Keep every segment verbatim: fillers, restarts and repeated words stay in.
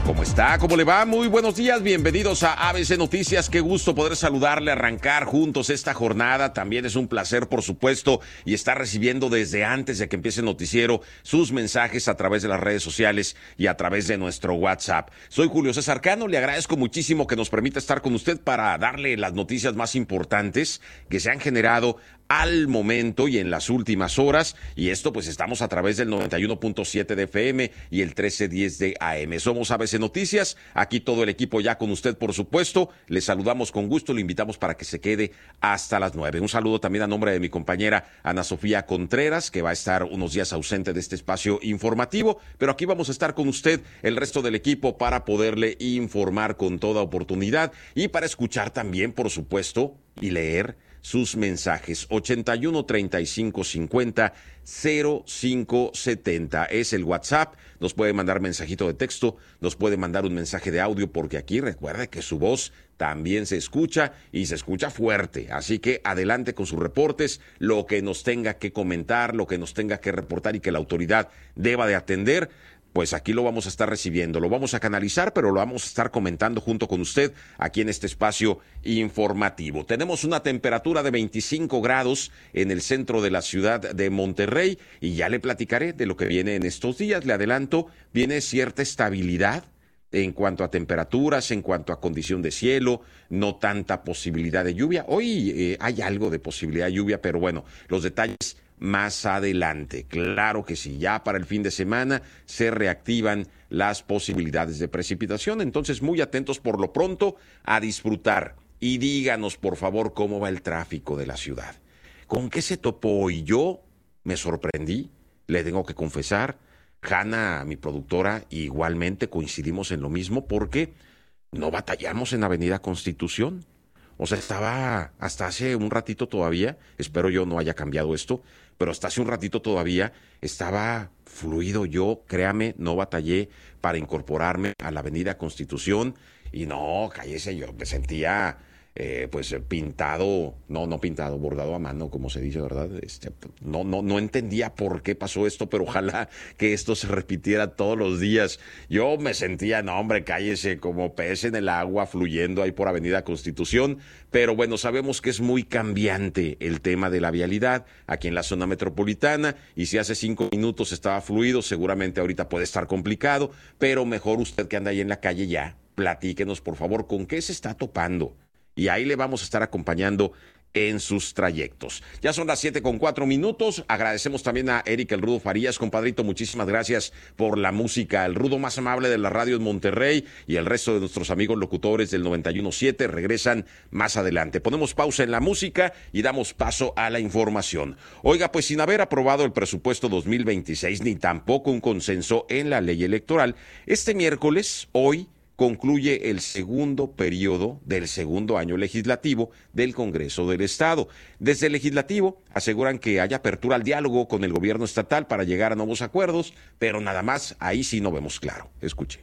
¿Cómo está? ¿Cómo le va? Muy buenos días, bienvenidos a A B C Noticias. Qué gusto poder saludarle, arrancar juntos esta jornada. También es un placer, por supuesto, y estar recibiendo desde antes de que empiece el noticiero sus mensajes a través de las redes sociales y a través de nuestro WhatsApp. Soy Julio César Cano, le agradezco muchísimo que nos permita estar con usted para darle las noticias más importantes que se han generado al momento y en las últimas horas, y esto pues estamos a través del noventa y uno punto siete de F M y el trece diez de A M. Somos A B C Noticias, aquí todo el equipo ya con usted, por supuesto. Le saludamos con gusto, le invitamos para que se quede hasta las nueve. Un saludo también a nombre de mi compañera Ana Sofía Contreras, que va a estar unos días ausente de este espacio informativo, pero aquí vamos a estar con usted, el resto del equipo, para poderle informar con toda oportunidad y para escuchar también, por supuesto, y leer sus mensajes. Ochenta y uno, treinta y cinco, cincuenta, cero cinco setenta es el WhatsApp. Nos puede mandar mensajito de texto, nos puede mandar un mensaje de audio, porque aquí recuerde que su voz también se escucha y se escucha fuerte. Así que adelante con sus reportes, lo que nos tenga que comentar, lo que nos tenga que reportar y que la autoridad deba de atender, pues aquí lo vamos a estar recibiendo, lo vamos a canalizar, pero lo vamos a estar comentando junto con usted aquí en este espacio informativo. Tenemos una temperatura de veinticinco grados en el centro de la ciudad de Monterrey y ya le platicaré de lo que viene en estos días. Le adelanto, viene cierta estabilidad en cuanto a temperaturas, en cuanto a condición de cielo, no tanta posibilidad de lluvia. Hoy eh, hay algo de posibilidad de lluvia, pero bueno, los detalles más adelante. Claro que sí, ya para el fin de semana se reactivan las posibilidades de precipitación, entonces muy atentos por lo pronto a disfrutar. Y díganos, por favor, cómo va el tráfico de la ciudad. ¿Con qué se topó hoy? Yo me sorprendí, le tengo que confesar. Hanna, mi productora, igualmente coincidimos en lo mismo, porque no batallamos en Avenida Constitución. O sea, estaba hasta hace un ratito todavía, espero yo no haya cambiado esto, pero hasta hace un ratito todavía estaba fluido. Yo, créame, no batallé para incorporarme a la Avenida Constitución y no, cállese, yo me sentía eh, pues pintado, no, no pintado, bordado a mano, como se dice, ¿verdad? Este, no, no, no entendía por qué pasó esto, pero ojalá que esto se repitiera todos los días. Yo me sentía, no hombre, cállese, como pez en el agua fluyendo ahí por Avenida Constitución, pero bueno, sabemos que es muy cambiante el tema de la vialidad aquí en la zona metropolitana, y si hace cinco minutos estaba fluido, seguramente ahorita puede estar complicado, pero mejor usted que anda ahí en la calle ya, platíquenos por favor con qué se está topando. Y ahí le vamos a estar acompañando en sus trayectos. Ya son las siete con cuatro minutos. Agradecemos también a Eric El Rudo Farías, compadrito, muchísimas gracias por la música. El Rudo más amable de la radio en Monterrey, y el resto de nuestros amigos locutores del noventa y uno punto siete regresan más adelante. Ponemos pausa en la música y damos paso a la información. Oiga, pues sin haber aprobado el presupuesto dos mil veintiséis ni tampoco un consenso en la ley electoral, este miércoles, hoy, concluye el segundo periodo del segundo año legislativo del Congreso del Estado. Desde el Legislativo aseguran que hay apertura al diálogo con el gobierno estatal para llegar a nuevos acuerdos, pero nada más, ahí sí no vemos claro. Escuche.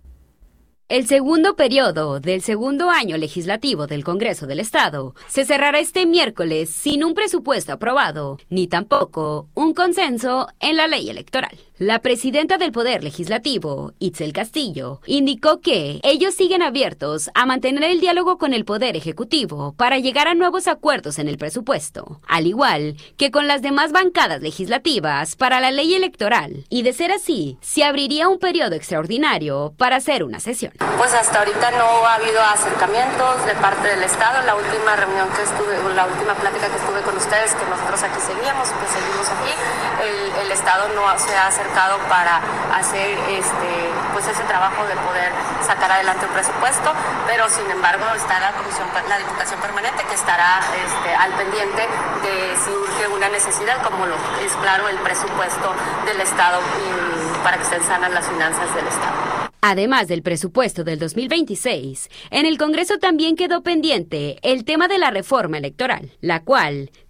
El segundo periodo del segundo año legislativo del Congreso del Estado se cerrará este miércoles sin un presupuesto aprobado, ni tampoco un consenso en la ley electoral. La presidenta del Poder Legislativo, Itzel Castillo, indicó que ellos siguen abiertos a mantener el diálogo con el Poder Ejecutivo para llegar a nuevos acuerdos en el presupuesto, al igual que con las demás bancadas legislativas para la ley electoral, y de ser así, se abriría un periodo extraordinario para hacer una sesión. Pues hasta ahorita no ha habido acercamientos de parte del Estado. La última reunión que estuve, la última plática que estuve con ustedes, que nosotros aquí seguíamos, que seguimos aquí, el, el Estado no se ha acercado para hacer este, pues ese trabajo de poder sacar adelante un presupuesto, pero sin embargo está la comisión, la Diputación Permanente, que estará este, al pendiente de si urge una necesidad, como lo es claro el presupuesto del Estado, y para que estén sanas las finanzas del Estado. Además del presupuesto del dos mil veintiséis, en el Congreso también quedó pendiente el tema de la reforma electoral, la cual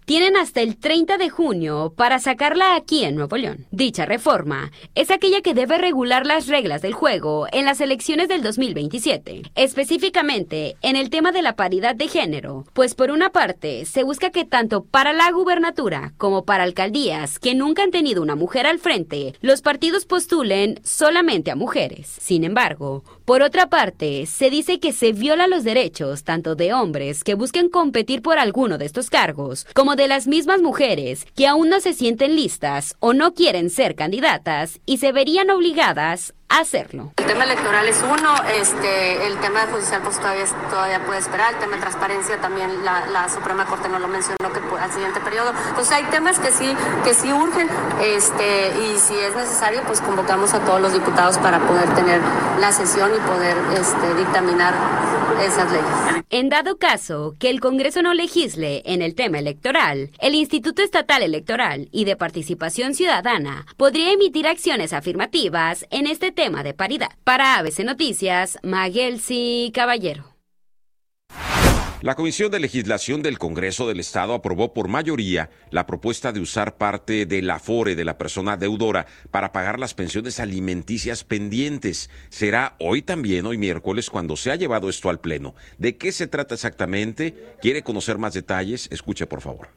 tienen hasta el treinta de junio para sacarla aquí en Nuevo León. Dicha reforma es aquella que debe regular las reglas del juego en las elecciones del dos mil veintisiete, específicamente en el tema de la paridad de género, pues por una parte se busca que tanto para la gubernatura como para alcaldías que nunca han tenido una mujer al frente, los partidos postulen solamente a mujeres. Sin embargo, por otra parte, se dice que se violan los derechos tanto de hombres que busquen competir por alguno de estos cargos, como de las mismas mujeres que aún no se sienten listas o no quieren ser candidatas y se verían obligadas a hacerlo. El tema electoral es uno, este, el tema judicial pues todavía, todavía puede esperar, el tema de transparencia también la, la Suprema Corte no lo mencionó que al siguiente periodo. Entonces hay temas que sí, que sí urgen, este, y si es necesario pues convocamos a todos los diputados para poder tener la sesión y poder este, dictaminar esas leyes. En dado caso que el Congreso no legisle en el tema electoral, el Instituto Estatal Electoral y de Participación Ciudadana podría emitir acciones afirmativas en este tema de paridad. Para A B C Noticias, Maguelsi Caballero. La Comisión de Legislación del Congreso del Estado aprobó por mayoría la propuesta de usar parte del afore de la persona deudora para pagar las pensiones alimenticias pendientes. Será hoy también, hoy miércoles, cuando se ha llevado esto al Pleno. ¿De qué se trata exactamente? ¿Quiere conocer más detalles? Escuche, por favor.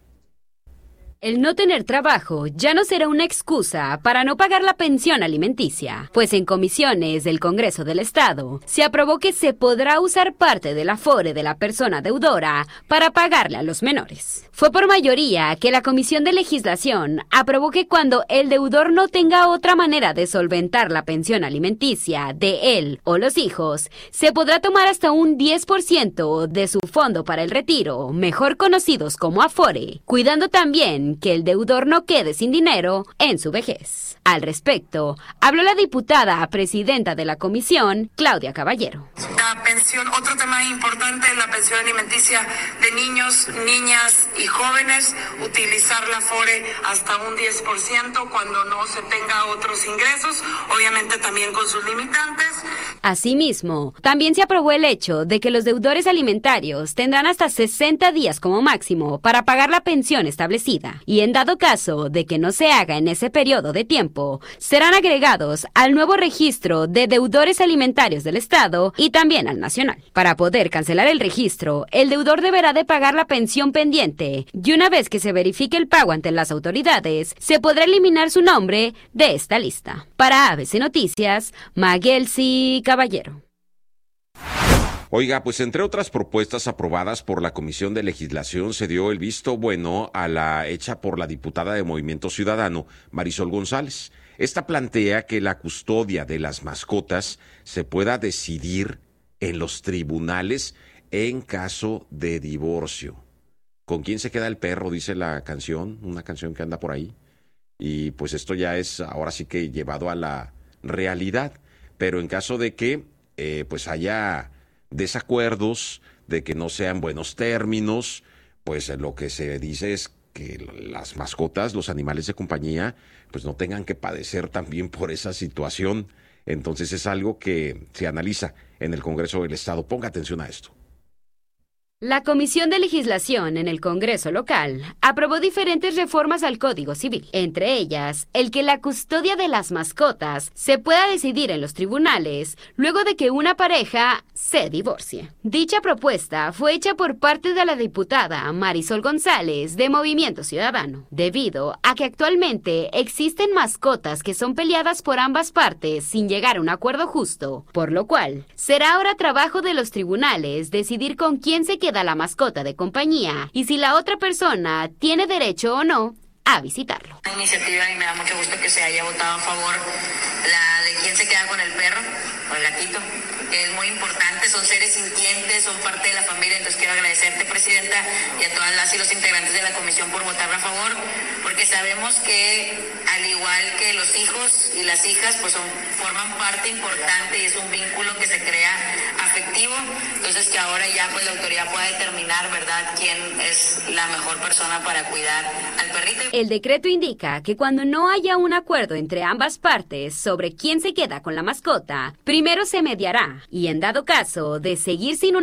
El no tener trabajo ya no será una excusa para no pagar la pensión alimenticia, pues en comisiones del Congreso del Estado se aprobó que se podrá usar parte del afore de la persona deudora para pagarle a los menores. Fue por mayoría que la Comisión de Legislación aprobó que cuando el deudor no tenga otra manera de solventar la pensión alimenticia de él o los hijos, se podrá tomar hasta un diez por ciento de su fondo para el retiro, mejor conocidos como afore, cuidando también que el deudor no quede sin dinero en su vejez. Al respecto, habló la diputada presidenta de la comisión, Claudia Caballero. La pensión, otro tema importante, la pensión alimenticia de niños, niñas y jóvenes, utilizar la afore hasta un diez por ciento cuando no se tenga otros ingresos, obviamente también con sus limitantes. Asimismo, también se aprobó el hecho de que los deudores alimentarios tendrán hasta sesenta días como máximo para pagar la pensión establecida, y en dado caso de que no se haga en ese periodo de tiempo, serán agregados al nuevo registro de deudores alimentarios del Estado y también al nacional. Para poder cancelar el registro, el deudor deberá de pagar la pensión pendiente, y una vez que se verifique el pago ante las autoridades, se podrá eliminar su nombre de esta lista. Para A B C Noticias, Maguelsi Caballero. Oiga, pues entre otras propuestas aprobadas por la Comisión de Legislación se dio el visto bueno a la hecha por la diputada de Movimiento Ciudadano, Marisol González. Esta plantea que la custodia de las mascotas se pueda decidir en los tribunales en caso de divorcio. ¿Con quién se queda el perro? Dice la canción, una canción que anda por ahí. Y pues esto ya es ahora sí que llevado a la realidad. Pero en caso de que eh, pues haya desacuerdos, de que no sean buenos términos, pues lo que se dice es que las mascotas, los animales de compañía, pues no tengan que padecer también por esa situación. Entonces es algo que se analiza en el Congreso del Estado. Ponga atención a esto. La Comisión de Legislación en el Congreso local aprobó diferentes reformas al Código Civil, entre ellas el que la custodia de las mascotas se pueda decidir en los tribunales luego de que una pareja se divorcie. Dicha propuesta fue hecha por parte de la diputada Marisol González de Movimiento Ciudadano, debido a que actualmente existen mascotas que son peleadas por ambas partes sin llegar a un acuerdo justo, por lo cual será ahora trabajo de los tribunales decidir con quién se queda la mascota de compañía y si la otra persona tiene derecho o no a visitarlo. Una iniciativa y me da mucho gusto que se haya votado a favor la de quién se queda con el perro o el gatito, que es muy importante, son seres sintientes, son parte de la familia, entonces quiero agradecerte, Presidenta, y a todas las y los integrantes de la comisión por votar a favor, porque sabemos que al igual que los hijos y las hijas, pues son, forman parte importante y es un vínculo que se crea afectivo, entonces que ahora ya pues la autoridad pueda determinar, ¿verdad?, quién es la mejor persona para cuidar al perrito. El decreto indica que cuando no haya un acuerdo entre ambas partes sobre quién se queda con la mascota, primero se mediará y en dado caso de seguir sin un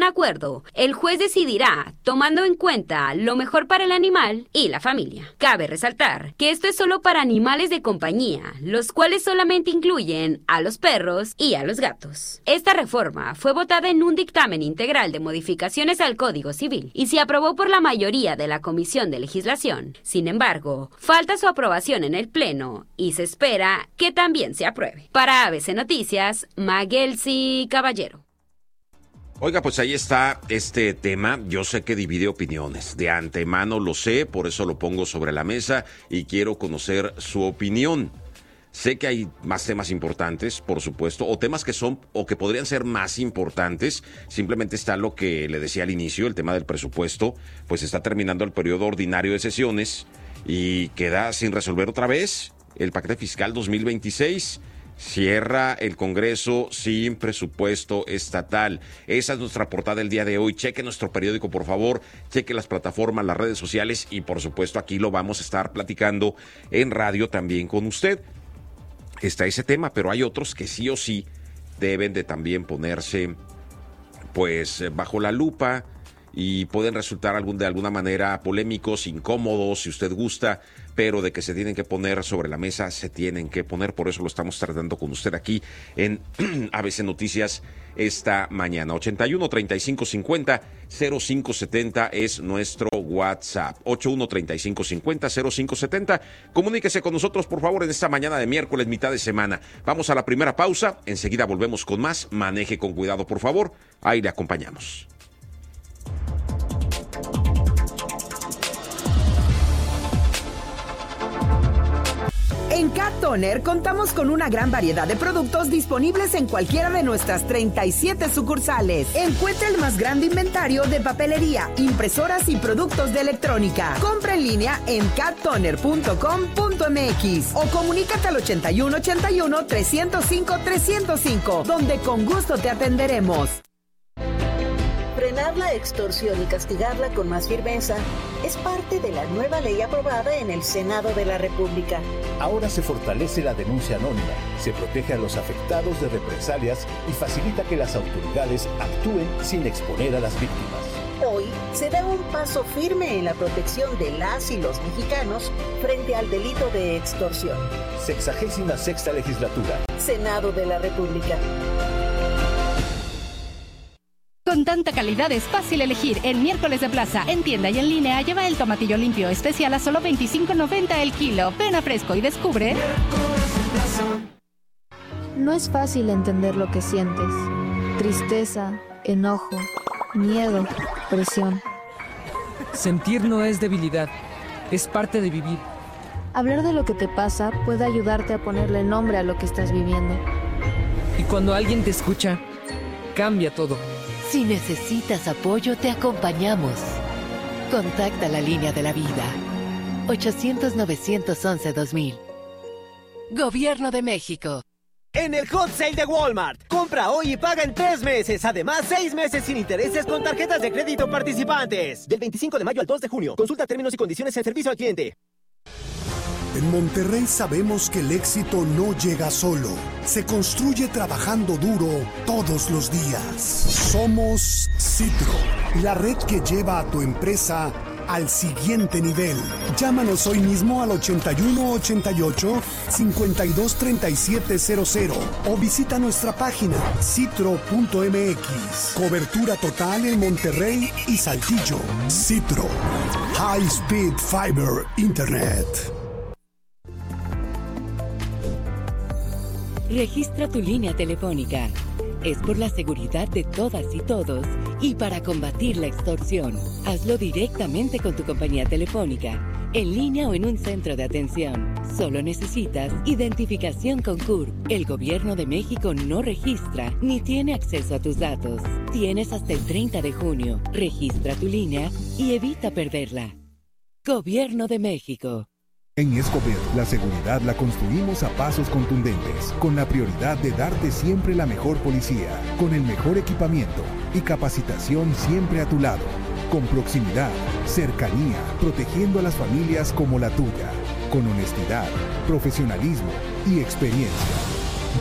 acuerdo, el juez decidirá tomando en cuenta lo mejor para el animal y la familia. Cabe resaltar que esto es solo para animales de compañía, los cuales solamente incluyen a los perros y a los gatos. Esta reforma fue votada en un dictamen integral de modificaciones al Código Civil y se aprobó por la mayoría de la Comisión de Legislación. Sin embargo, falta su aprobación en el Pleno y se espera que también se apruebe. Para A B C Noticias, Maguelsi Caballero. Oiga, pues ahí está este tema. Yo sé que divide opiniones. De antemano lo sé, por eso lo pongo sobre la mesa y quiero conocer su opinión. Sé que hay más temas importantes, por supuesto, o temas que son o que podrían ser más importantes. Simplemente está lo que le decía al inicio, el tema del presupuesto. Pues está terminando el periodo ordinario de sesiones y queda sin resolver otra vez el paquete fiscal dos mil veintiséis. Cierra el Congreso sin presupuesto estatal. Esa es nuestra portada del día de hoy. Cheque nuestro periódico, por favor. Cheque las plataformas, las redes sociales y, por supuesto, aquí lo vamos a estar platicando en radio también con usted. Está ese tema, pero hay otros que sí o sí deben de también ponerse, pues, bajo la lupa y pueden resultar algún, de alguna manera polémicos, incómodos, si usted gusta, pero de que se tienen que poner sobre la mesa, se tienen que poner. Por eso lo estamos tratando con usted aquí en A B C Noticias esta mañana. ochenta y uno, treinta y cinco cincuenta, cero cinco setenta es nuestro WhatsApp. ochenta y uno, treinta y cinco cincuenta, cero cinco setenta. Comuníquese con nosotros, por favor, en esta mañana de miércoles, mitad de semana. Vamos a la primera pausa. Enseguida volvemos con más. Maneje con cuidado, por favor. Ahí le acompañamos. En Cat Toner contamos con una gran variedad de productos disponibles en cualquiera de nuestras treinta y siete sucursales. Encuentra el más grande inventario de papelería, impresoras y productos de electrónica. Compra en línea en cat toner punto com punto m x o comunícate al ochenta y uno, ochenta y uno, trescientos cinco, trescientos cinco, donde con gusto te atenderemos. Frenar la extorsión y castigarla con más firmeza es parte de la nueva ley aprobada en el Senado de la República. Ahora se fortalece la denuncia anónima, se protege a los afectados de represalias y facilita que las autoridades actúen sin exponer a las víctimas. Hoy se da un paso firme en la protección de las y los mexicanos frente al delito de extorsión. Sexagésima sexta legislatura. Senado de la República. Con tanta calidad es fácil elegir. En miércoles de plaza, en tienda y en línea, lleva el tomatillo limpio especial a solo veinticinco noventa el kilo. Ven a Fresco y descubre. No es fácil entender lo que sientes. Tristeza, enojo, miedo, presión. Sentir no es debilidad, es parte de vivir. Hablar de lo que te pasa puede ayudarte a ponerle nombre a lo que estás viviendo. Y cuando alguien te escucha, cambia todo. Si necesitas apoyo, te acompañamos. Contacta la línea de la vida. ochocientos, novecientos once, dos mil. Gobierno de México. En el Hot Sale de Walmart, compra hoy y paga en tres meses. Además, seis meses sin intereses con tarjetas de crédito participantes. Del veinticinco de mayo al dos de junio. Consulta términos y condiciones en servicio al cliente. En Monterrey sabemos que el éxito no llega solo, se construye trabajando duro todos los días. Somos Citro, la red que lleva a tu empresa al siguiente nivel. Llámanos hoy mismo al ochenta y uno, ochenta y ocho, cincuenta y dos, treinta y siete cero cero o visita nuestra página citro punto m x. Cobertura total en Monterrey y Saltillo. Citro, High Speed Fiber Internet. Registra tu línea telefónica. Es por la seguridad de todas y todos y para combatir la extorsión. Hazlo directamente con tu compañía telefónica, en línea o en un centro de atención. Solo necesitas identificación con C U R P. El Gobierno de México no registra ni tiene acceso a tus datos. Tienes hasta el treinta de junio. Registra tu línea y evita perderla. Gobierno de México. En Escobedo, la seguridad la construimos a pasos contundentes, con la prioridad de darte siempre la mejor policía, con el mejor equipamiento y capacitación siempre a tu lado, con proximidad, cercanía, protegiendo a las familias como la tuya, con honestidad, profesionalismo y experiencia.